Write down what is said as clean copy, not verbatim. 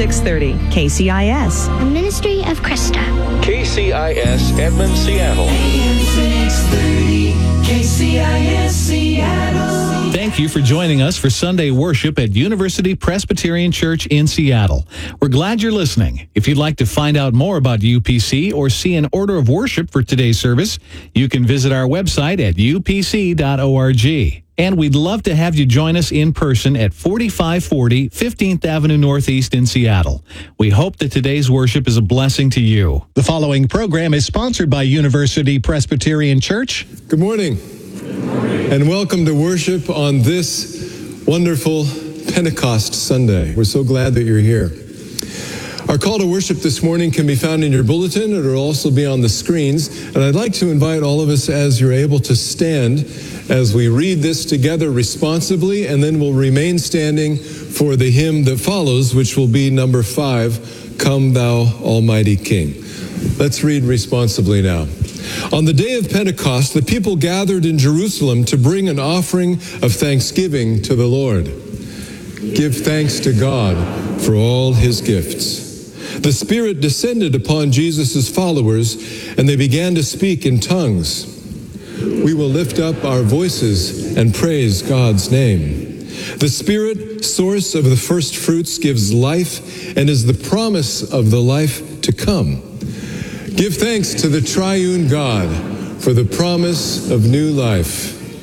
630 KCIS. A ministry of Krista. KCIS Edmond, Seattle. AM 630 KCIS Seattle. Thank you for joining us for Sunday worship at University Presbyterian Church in Seattle. We're glad you're listening. If you'd like to find out more about UPC or see an order of worship for today's service, you can visit our website at upc.org. And we'd love to have you join us in person at 4540 15th Avenue Northeast in Seattle. We hope that today's worship is a blessing to you. The following program is sponsored by University Presbyterian Church. Good morning. And welcome to worship on this wonderful Pentecost Sunday. We're so glad that you're here. Our call to worship this morning can be found in your bulletin. It will also be on the screens. And I'd like to invite all of us, as you're able, to stand as we read this together responsibly, and then we'll remain standing for the hymn that follows, which will be number 5, Come Thou Almighty King. Let's read responsibly now. On the day of Pentecost, the people gathered in Jerusalem to bring an offering of thanksgiving to the Lord. Give thanks to God for all his gifts. The Spirit descended upon Jesus' followers, and they began to speak in tongues. We will lift up our voices and praise God's name. The Spirit, source of the first fruits, gives life and is the promise of the life to come. Give thanks to the triune God for the promise of new life.